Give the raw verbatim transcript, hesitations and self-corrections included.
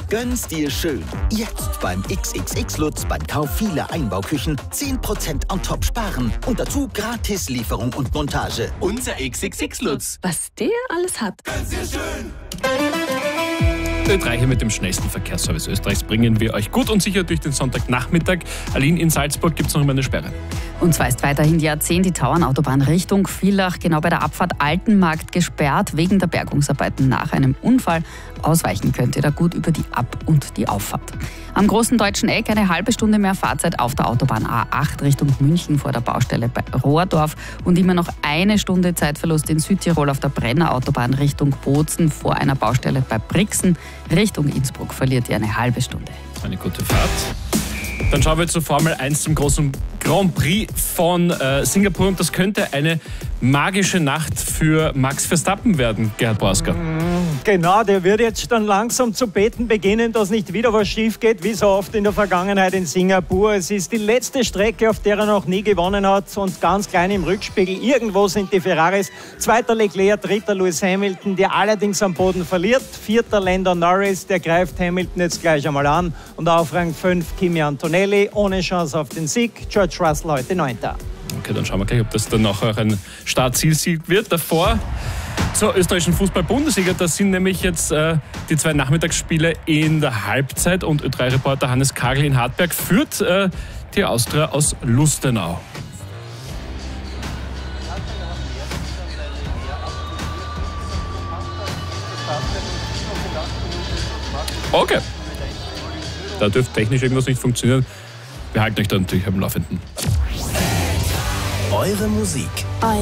Gönn's dir schön. Jetzt beim X X X Lutz beim Kauf vieler Einbauküchen zehn Prozent on top sparen und dazu gratis Lieferung und Montage. Unser X X X Lutz. Was der alles hat. Gönn's dir schön. Ö drei hier mit dem schnellsten Verkehrsservice Österreichs bringen wir euch gut und sicher durch den Sonntagnachmittag. Aline, in Salzburg gibt es noch immer eine Sperre. Und zwar ist weiterhin die A zehn, die Tauernautobahn Richtung Villach, genau bei der Abfahrt Altenmarkt gesperrt, wegen der Bergungsarbeiten nach einem Unfall. Ausweichen könnt ihr da gut über die Ab- und die Auffahrt. Am großen deutschen Eck eine halbe Stunde mehr Fahrzeit auf der Autobahn A acht Richtung München vor der Baustelle bei Rohrdorf und immer noch eine Stunde Zeitverlust in Südtirol auf der Brennerautobahn Richtung Bozen vor einer Baustelle bei Brixen. Richtung Innsbruck verliert ihr eine halbe Stunde. Eine gute Fahrt. Dann schauen wir zur Formel eins zum großen Grand Prix von äh, Singapur. Und das könnte eine magische Nacht für Max Verstappen werden, Gerhard Borsker. Genau, der wird jetzt dann langsam zu beten beginnen, dass nicht wieder was schief geht, wie so oft in der Vergangenheit in Singapur. Es ist die letzte Strecke, auf der er noch nie gewonnen hat und ganz klein im Rückspiegel. Irgendwo sind die Ferraris. Zweiter Leclerc, dritter Lewis Hamilton, der allerdings am Boden verliert. Vierter Lando Norris, der greift Hamilton jetzt gleich einmal an. Und auf Rang fünf Kimi Antonelli, ohne Chance auf den Sieg. George Russell heute Neunter. Okay, dann schauen wir gleich, ob das dann auch ein Start-Ziel-Sieg wird. Davor zur österreichischen Fußball-Bundesliga. Da sind nämlich jetzt äh, die zwei Nachmittagsspiele in der Halbzeit und Ö drei Reporter Hannes Kagel in Hartberg führt äh, die Austria aus Lustenau. Okay. Da dürfte technisch irgendwas nicht funktionieren. Wir halten euch da natürlich am Laufenden. Eure Musik.